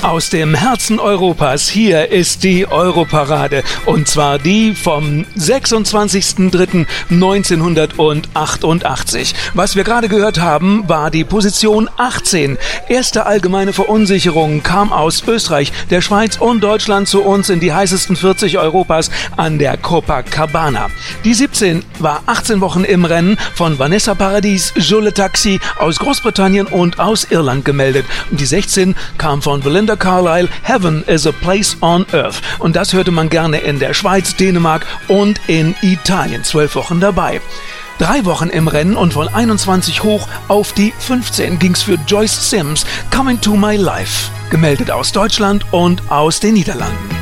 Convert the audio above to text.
Aus dem Herzen Europas, hier ist die Europarade. Und zwar die vom 26.03.1988. Was wir gerade gehört haben, war die Position 18. Erste allgemeine Verunsicherung kam aus Österreich, der Schweiz und Deutschland zu uns in die heißesten 40 Europas an der Copacabana. Die 17 war 18 Wochen im Rennen von Vanessa Paradis, Je le Taxi aus Großbritannien und aus Irland gemeldet. Und die 16 kam von Belinda Carlisle, Heaven is a Place on Earth. Und das hörte man gerne in der Schweiz, Dänemark und in Italien. 12 Wochen dabei. 3 Wochen im Rennen und von 21 hoch auf die 15 ging's für Joyce Sims, Coming to My Life. Gemeldet aus Deutschland und aus den Niederlanden.